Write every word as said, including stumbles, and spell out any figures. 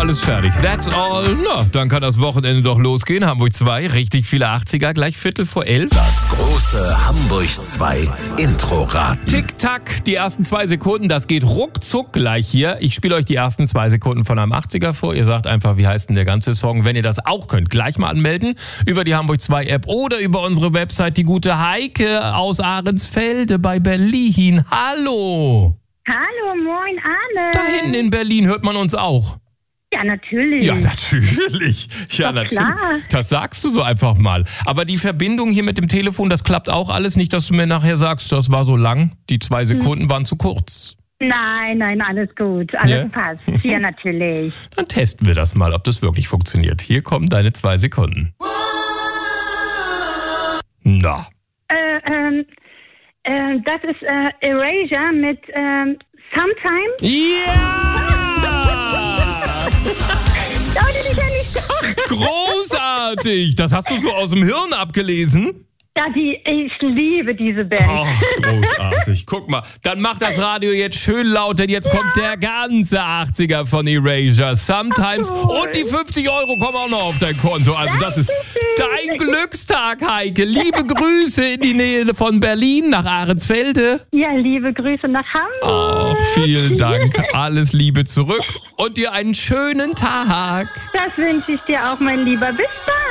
alles fertig. That's all. Na, dann kann das Wochenende doch losgehen. Hamburg zwei, richtig viele achtziger, gleich Viertel vor elf. Das große Hamburg zwei Intro-Raten. Tick-Tack, die ersten zwei Sekunden, das geht ruckzuck gleich hier. Ich spiele euch die ersten zwei Sekunden von einem achtziger vor. Ihr sagt einfach, wie heißt denn der ganze Song? Wenn ihr das auch könnt, gleich mal anmelden über die Hamburg zwei App oder über unsere Website. Die gute Heike aus Ahrensfelde bei Berlin. Hallo! Hallo, moin, Arne. Da hinten in Berlin hört man uns auch. Ja, natürlich. Ja, natürlich. Ja, Doch, natürlich. klar. Das sagst du so einfach mal. Aber die Verbindung hier mit dem Telefon, das klappt auch alles nicht, dass du mir nachher sagst, das war so lang, die zwei Sekunden hm. waren zu kurz. Nein, nein, alles gut. Alles Ja? passt. Ja, natürlich. Dann testen wir das mal, ob das wirklich funktioniert. Hier kommen deine zwei Sekunden. Na. Äh, ähm, äh, das ist äh, Erasure mit ähm, Sometime. Ja! Oh, den kenn ich doch. Großartig! Das hast du so aus dem Hirn abgelesen? Ja, die, ich liebe diese Band. Ach, großartig. Guck mal, dann mach das Radio jetzt schön laut, denn jetzt kommt der ganze achtziger von Erasure. Sometimes. Cool. Und die fünfzig Euro kommen auch noch auf dein Konto. Also das ist dein Glückstag, Heike. Liebe Grüße in die Nähe von Berlin nach Ahrensfelde. Ja, liebe Grüße nach Hamburg. Ach, vielen Dank. Alles Liebe zurück und dir einen schönen Tag. Das wünsche ich dir auch, mein Lieber. Bis dann.